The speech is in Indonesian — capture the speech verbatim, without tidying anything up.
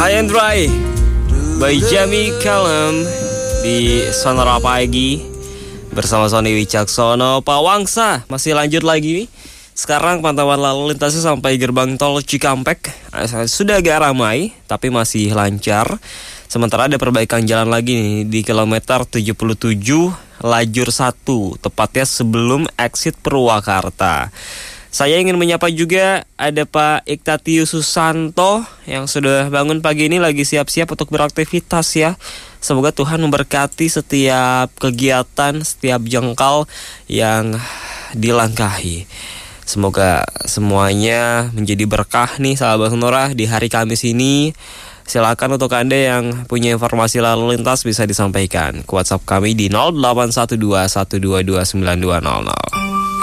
High and Dry by Jamie Cullum di Sonora Pagi bersama Sony Wicaksono. Pak Wangsa masih lanjut lagi nih. Sekarang pantauan lalu lintasnya sampai gerbang tol Cikampek sudah agak ramai tapi masih lancar. Sementara ada perbaikan jalan lagi nih di kilometer tujuh puluh tujuh lajur satu, tepatnya sebelum exit Purwakarta. Saya ingin menyapa juga ada Pak Iktatius Susanto yang sudah bangun pagi ini lagi siap-siap untuk beraktivitas ya. Semoga Tuhan memberkati setiap kegiatan, setiap jengkal yang dilangkahi. Semoga semuanya menjadi berkah nih sahabat Sonora di hari Kamis ini. Silakan untuk Anda yang punya informasi lalu lintas bisa disampaikan ke WhatsApp kami di nol delapan satu dua satu dua dua sembilan dua nol nol.